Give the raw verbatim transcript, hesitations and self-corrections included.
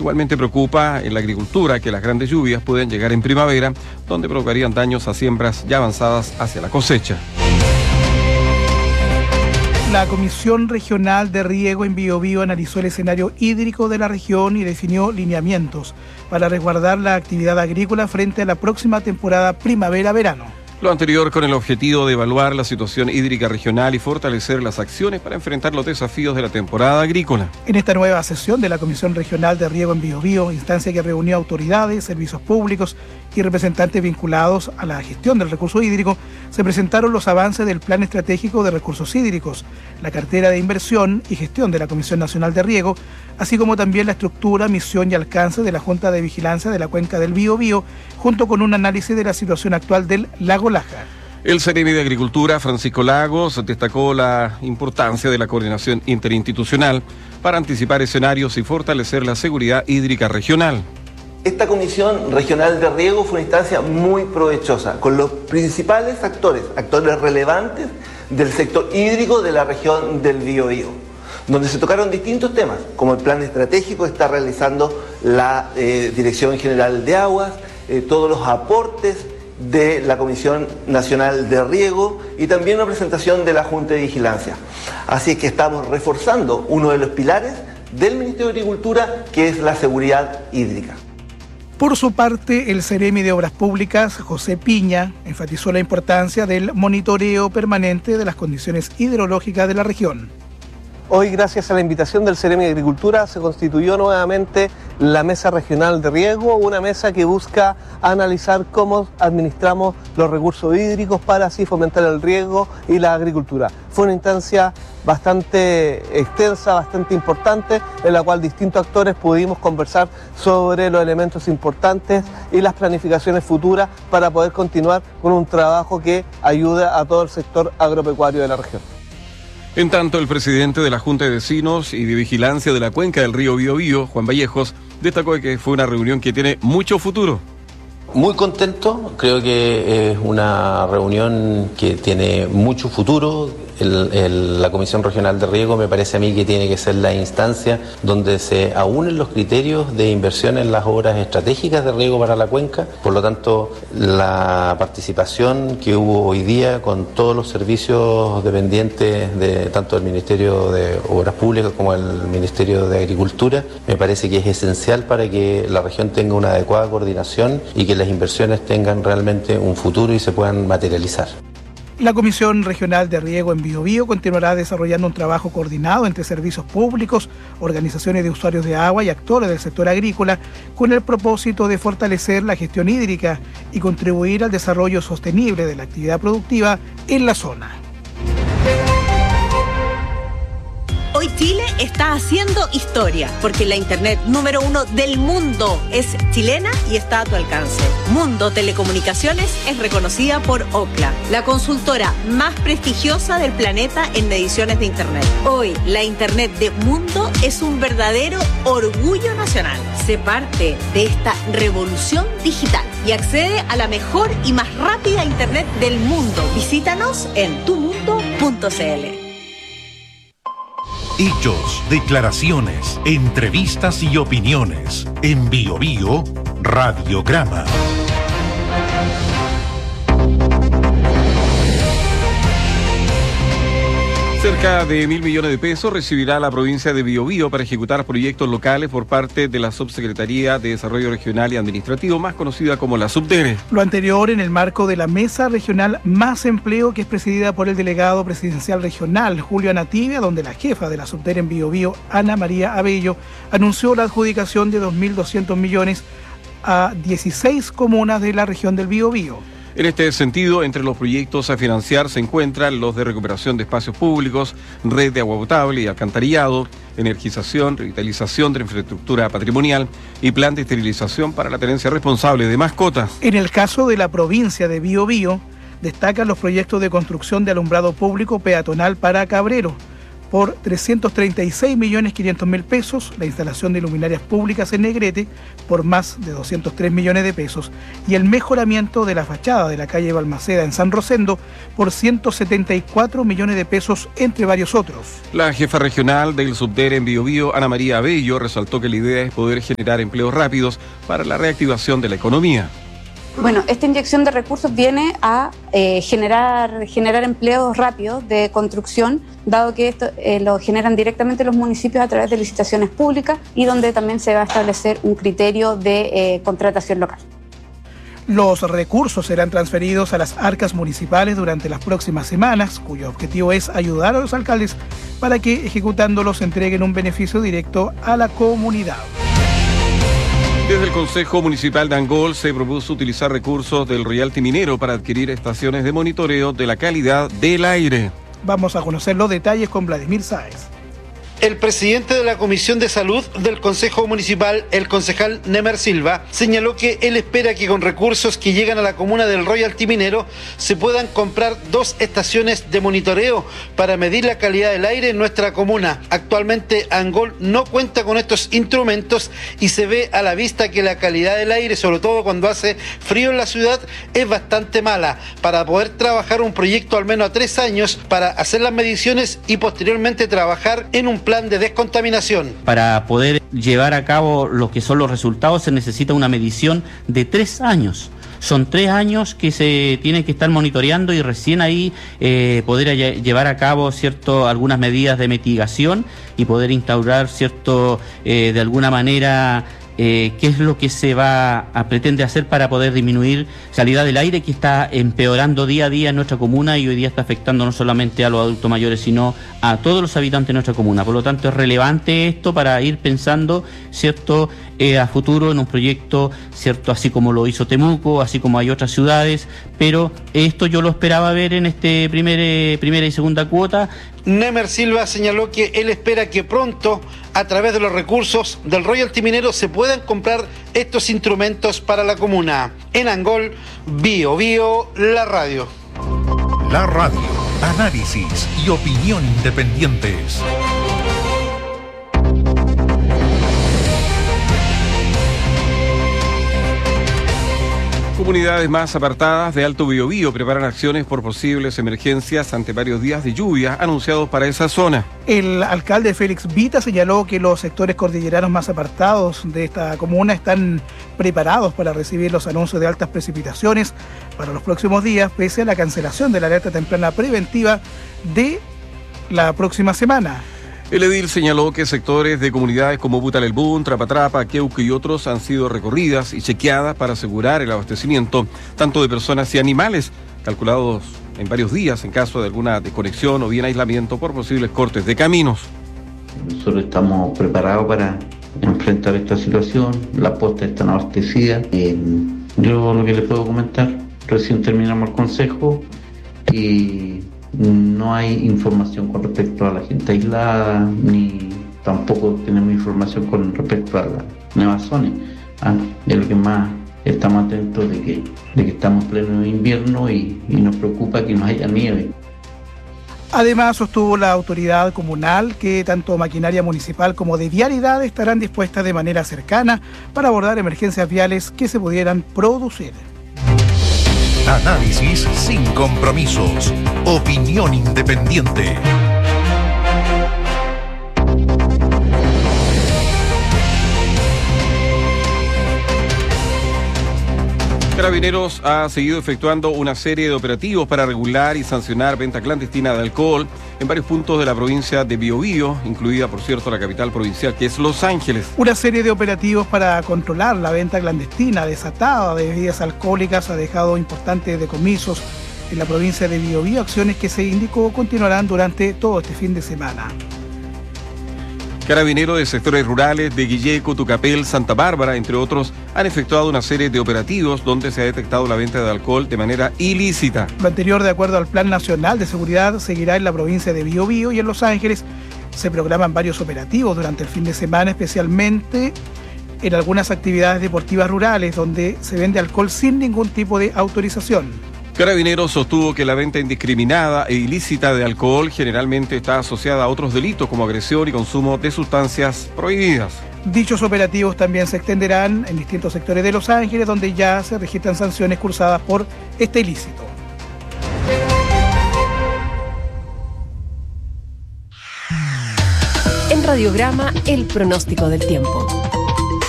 Igualmente preocupa en la agricultura que las grandes lluvias pueden llegar en primavera, donde provocarían daños a siembras ya avanzadas hacia la cosecha. La Comisión Regional de Riego en Biobío analizó el escenario hídrico de la región y definió lineamientos para resguardar la actividad agrícola frente a la próxima temporada primavera-verano. Lo anterior con el objetivo de evaluar la situación hídrica regional y fortalecer las acciones para enfrentar los desafíos de la temporada agrícola. En esta nueva sesión de la Comisión Regional de Riego en Biobío, instancia que reunió autoridades, servicios públicos y representantes vinculados a la gestión del recurso hídrico, se presentaron los avances del Plan Estratégico de Recursos Hídricos, la cartera de inversión y gestión de la Comisión Nacional de Riego, así como también la estructura, misión y alcance de la Junta de Vigilancia de la Cuenca del Biobío, junto con un análisis de la situación actual del lago Laja. El Ceremi de Agricultura, Francisco Lagos, destacó la importancia de la coordinación interinstitucional para anticipar escenarios y fortalecer la seguridad hídrica regional. Esta Comisión Regional de Riego fue una instancia muy provechosa, con los principales actores, actores relevantes del sector hídrico de la región del Biobío, donde se tocaron distintos temas, como el plan estratégico que está realizando la eh, Dirección General de Aguas, eh, todos los aportes de la Comisión Nacional de Riego y también una presentación de la Junta de Vigilancia. Así es que estamos reforzando uno de los pilares del Ministerio de Agricultura, que es la seguridad hídrica. Por su parte, el Ceremi de Obras Públicas, José Piña, enfatizó la importancia del monitoreo permanente de las condiciones hidrológicas de la región. Hoy, gracias a la invitación del Ceremi de Agricultura, se constituyó nuevamente la Mesa Regional de Riego, una mesa que busca analizar cómo administramos los recursos hídricos para así fomentar el riego y la agricultura. Fue una instancia bastante extensa, bastante importante, en la cual distintos actores pudimos conversar sobre los elementos importantes y las planificaciones futuras para poder continuar con un trabajo que ayuda a todo el sector agropecuario de la región. En tanto, el presidente de la Junta de Vecinos y de Vigilancia de la Cuenca del Río Biobío, Juan Vallejos, destacó que fue una reunión que tiene mucho futuro. Muy contento, creo que es una reunión que tiene mucho futuro. El, el, la Comisión Regional de Riego me parece a mí que tiene que ser la instancia donde se aúnen los criterios de inversión en las obras estratégicas de riego para la cuenca. Por lo tanto, la participación que hubo hoy día con todos los servicios dependientes de tanto del Ministerio de Obras Públicas como el Ministerio de Agricultura, me parece que es esencial para que la región tenga una adecuada coordinación y que las inversiones tengan realmente un futuro y se puedan materializar. La Comisión Regional de Riego en Biobío continuará desarrollando un trabajo coordinado entre servicios públicos, organizaciones de usuarios de agua y actores del sector agrícola, con el propósito de fortalecer la gestión hídrica y contribuir al desarrollo sostenible de la actividad productiva en la zona. Hoy Chile está haciendo historia, porque la internet número uno del mundo es chilena y está a tu alcance. Mundo Telecomunicaciones es reconocida por Ookla, la consultora más prestigiosa del planeta en mediciones de internet. Hoy, la internet de Mundo es un verdadero orgullo nacional. Sé parte de esta revolución digital y accede a la mejor y más rápida internet del mundo. Visítanos en tu mundo punto c l. Hechos, declaraciones, entrevistas y opiniones. En Biobío, Radiograma. Cerca de mil millones de pesos recibirá la provincia de Biobío para ejecutar proyectos locales por parte de la Subsecretaría de Desarrollo Regional y Administrativo, más conocida como la SUBDERE. Lo anterior en el marco de la Mesa Regional Más Empleo, que es presidida por el delegado presidencial regional, Julio Anativia, donde la jefa de la SUBDERE en Biobío, Ana María Abello, anunció la adjudicación de dos mil doscientos millones a dieciséis comunas de la región del Biobío. En este sentido, entre los proyectos a financiar se encuentran los de recuperación de espacios públicos, red de agua potable y alcantarillado, energización, revitalización de la infraestructura patrimonial y plan de esterilización para la tenencia responsable de mascotas. En el caso de la provincia de Biobío, destacan los proyectos de construcción de alumbrado público peatonal para Cabrero, por trescientos treinta y seis millones quinientos mil pesos, la instalación de luminarias públicas en Negrete por más de doscientos tres millones de pesos y el mejoramiento de la fachada de la calle Balmaceda en San Rosendo por ciento setenta y cuatro millones de pesos, entre varios otros. La jefa regional del Subdere en Biobío, Ana María Abello, resaltó que la idea es poder generar empleos rápidos para la reactivación de la economía. Bueno, esta inyección de recursos viene a eh, generar, generar empleos rápidos de construcción, dado que esto eh, lo generan directamente los municipios a través de licitaciones públicas y donde también se va a establecer un criterio de eh, contratación local. Los recursos serán transferidos a las arcas municipales durante las próximas semanas, cuyo objetivo es ayudar a los alcaldes para que, ejecutándolos, entreguen un beneficio directo a la comunidad. Desde el Consejo Municipal de Angol se propuso utilizar recursos del royalty minero para adquirir estaciones de monitoreo de la calidad del aire. Vamos a conocer los detalles con Vladimir Sáez. El presidente de la Comisión de Salud del Consejo Municipal, el concejal Nemer Silva, señaló que él espera que con recursos que llegan a la comuna del royalty minero se puedan comprar dos estaciones de monitoreo para medir la calidad del aire en nuestra comuna. Actualmente Angol no cuenta con estos instrumentos y se ve a la vista que la calidad del aire, sobre todo cuando hace frío en la ciudad, es bastante mala. Para poder trabajar un proyecto al menos a tres años para hacer las mediciones y posteriormente trabajar en un plan de descontaminación. Para poder llevar a cabo lo que son los resultados se necesita una medición de tres años. Son tres años que se tiene que estar monitoreando y recién ahí eh, poder llevar a cabo cierto algunas medidas de mitigación y poder instaurar cierto eh, de alguna manera Eh, qué es lo que se va a pretende hacer para poder disminuir la calidad del aire que está empeorando día a día en nuestra comuna y hoy día está afectando no solamente a los adultos mayores sino a todos los habitantes de nuestra comuna. Por lo tanto es relevante esto para ir pensando, cierto, eh, a futuro en un proyecto, cierto, así como lo hizo Temuco, así como hay otras ciudades, pero esto yo lo esperaba ver en este primer, eh, primera y segunda cuota. Nemer Silva señaló que él espera que pronto, a través de los recursos del royalty minero, se puedan comprar estos instrumentos para la comuna. En Angol, Bio Bio, la radio. La radio, análisis y opinión independientes. Comunidades más apartadas de Alto Biobío preparan acciones por posibles emergencias ante varios días de lluvia anunciados para esa zona. El alcalde Félix Vita señaló que los sectores cordilleranos más apartados de esta comuna están preparados para recibir los anuncios de altas precipitaciones para los próximos días, pese a la cancelación de la alerta temprana preventiva de la próxima semana. El edil señaló que sectores de comunidades como Butalelbún, Trapatrapa, Queuque y otros han sido recorridas y chequeadas para asegurar el abastecimiento tanto de personas y animales, calculados en varios días en caso de alguna desconexión o bien aislamiento por posibles cortes de caminos. Nosotros estamos preparados para enfrentar esta situación, las postas están abastecidas. Eh, yo lo que les puedo comentar, recién terminamos el consejo y no hay información con respecto a la gente aislada, ni tampoco tenemos información con respecto a las nuevas zonas. Ah, es lo que más estamos atentos de que, de que estamos en pleno invierno y, y nos preocupa que no haya nieve. Además, sostuvo la autoridad comunal que tanto maquinaria municipal como de vialidad estarán dispuestas de manera cercana para abordar emergencias viales que se pudieran producir. Análisis sin compromisos. Opinión independiente. Carabineros ha seguido efectuando una serie de operativos para regular y sancionar venta clandestina de alcohol en varios puntos de la provincia de Biobío, incluida, por cierto, la capital provincial, que es Los Ángeles. Una serie de operativos para controlar la venta clandestina desatada de bebidas alcohólicas ha dejado importantes decomisos en la provincia de Biobío, acciones que se indicó continuarán durante todo este fin de semana. Carabineros de sectores rurales de Guilleco, Tucapel, Santa Bárbara, entre otros, han efectuado una serie de operativos donde se ha detectado la venta de alcohol de manera ilícita. Lo anterior, de acuerdo al Plan Nacional de Seguridad, seguirá en la provincia de Biobío y en Los Ángeles. Se programan varios operativos durante el fin de semana, especialmente en algunas actividades deportivas rurales donde se vende alcohol sin ningún tipo de autorización. Carabineros sostuvo que la venta indiscriminada e ilícita de alcohol generalmente está asociada a otros delitos como agresión y consumo de sustancias prohibidas. Dichos operativos también se extenderán en distintos sectores de Los Ángeles, donde ya se registran sanciones cursadas por este ilícito. En Radiograma, el pronóstico del tiempo.